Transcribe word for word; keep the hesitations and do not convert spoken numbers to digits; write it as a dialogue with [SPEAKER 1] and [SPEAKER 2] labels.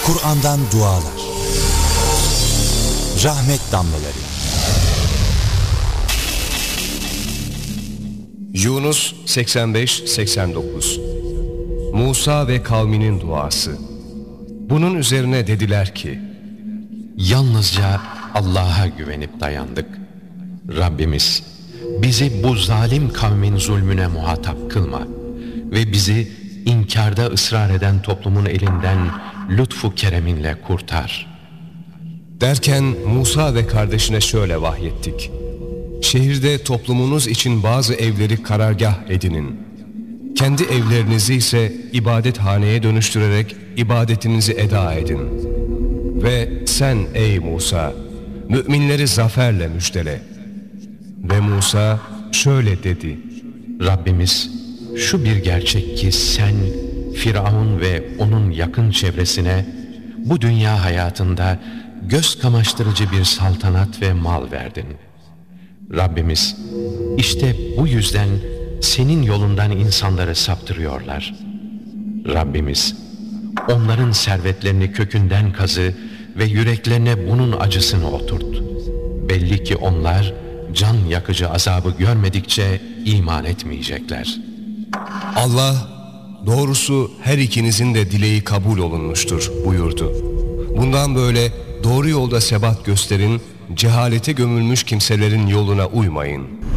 [SPEAKER 1] Kur'an'dan dualar. Rahmet damlaları.
[SPEAKER 2] Yunus seksen beş seksen dokuz. Musa ve kavminin duası. Bunun üzerine dediler ki:
[SPEAKER 3] Yalnızca Allah'a güvenip dayandık. Rabbimiz, bizi bu zalim kavmin zulmüne muhatap kılma ve bizi inkarda ısrar eden toplumun elinden lütfu kereminle kurtar.
[SPEAKER 2] Derken Musa ve kardeşine şöyle vahyettik: Şehirde toplumunuz için bazı evleri karargah edinin. Kendi evlerinizi ise ibadethaneye dönüştürerek ibadetinizi eda edin. Ve sen ey Musa, müminleri zaferle müjdele. Ve Musa şöyle dedi:
[SPEAKER 3] Rabbimiz, şu bir gerçek ki sen Firavun ve onun yakın çevresine bu dünya hayatında göz kamaştırıcı bir saltanat ve mal verdin. Rabbimiz, işte bu yüzden senin yolundan insanları saptırıyorlar. Rabbimiz, onların servetlerini kökünden kazı ve yüreklerine bunun acısını oturt. Belli ki onlar can yakıcı azabı görmedikçe iman etmeyecekler.
[SPEAKER 2] Allah, doğrusu her ikinizin de dileği kabul olunmuştur buyurdu. Bundan böyle doğru yolda sebat gösterin, cehalete gömülmüş kimselerin yoluna uymayın.